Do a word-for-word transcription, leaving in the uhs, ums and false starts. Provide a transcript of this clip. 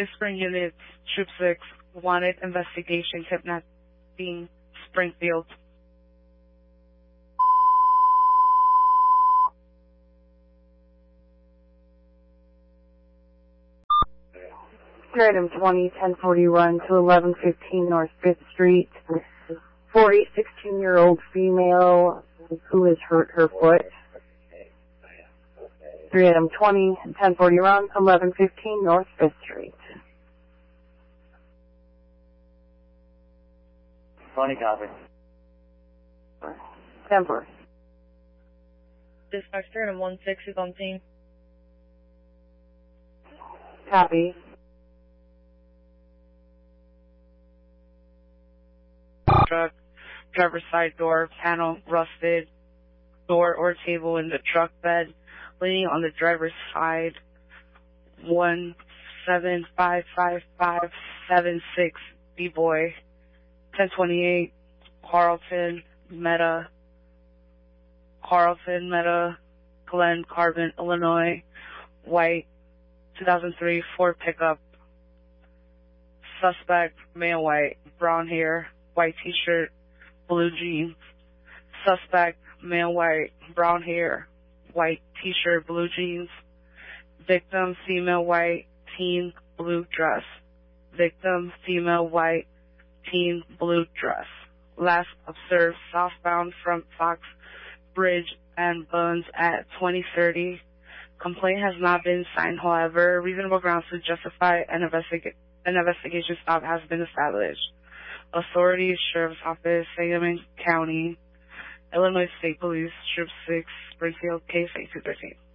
Spring Unit, Troop six, wanted investigation kidnapping, Springfield. Item twenty, ten forty run to eleven fifteen North fifth Street. For a sixteen-year-old female who has hurt her foot. Three item twenty, ten forty run, eleven fifteen North fifth Street. twenty copy. ten four. Dispatch item one six is on scene. Copy. Truck, driver's side door, panel rusted, door or table in the truck bed, leaning on the driver's side, one seven five five five seven six B-Boy, ten twenty-eight, Carlton, Meta, Carlton, Meta, Glen Carbon, Illinois, white, two thousand three Ford pickup, suspect, male white, brown hair, white t-shirt, blue jeans, suspect, male white, brown hair, white t-shirt, blue jeans, victim, female white, teen, blue dress, victim, female white, teen, blue dress. Last observed southbound from Fox Bridge and Buns at twenty thirty. Complaint has not been signed, however, reasonable grounds to justify an, investiga- an investigation stop has been established. Authorities, Sheriff's Office, Sangamon County, Illinois State Police, Troop six, Springfield, case eight two thirteen.